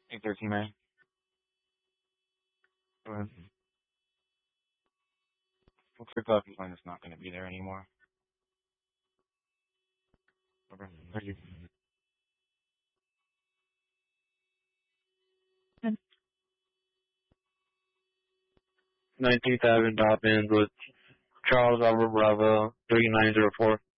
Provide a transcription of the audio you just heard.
813, man. Looks like the plane is not going to be there anymore. Okay, thank you. 19th Avenue, Dobbins with Charles Albert Bravo, 3904.